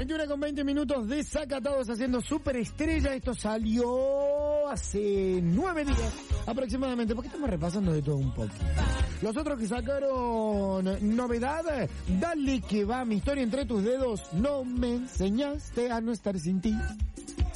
21:20 Desacatados haciendo Superestrella. Esto salió hace 9 días aproximadamente, porque estamos repasando de todo un poco. Los otros que sacaron novedad, Dale que va, Mi historia entre tus dedos, No me enseñaste a no estar sin ti.